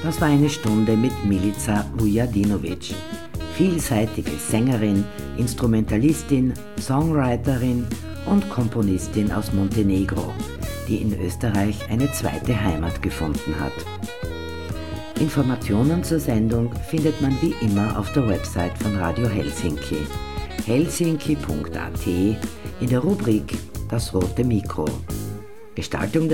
Das war eine Stunde mit Milica Vujadinovic, vielseitige Sängerin, Instrumentalistin, Songwriterin und Komponistin aus Montenegro, die in Österreich eine zweite Heimat gefunden hat. Informationen zur Sendung findet man wie immer auf der Website von Radio Helsinki, helsinki.at, in der Rubrik Das rote Mikro. Gestaltung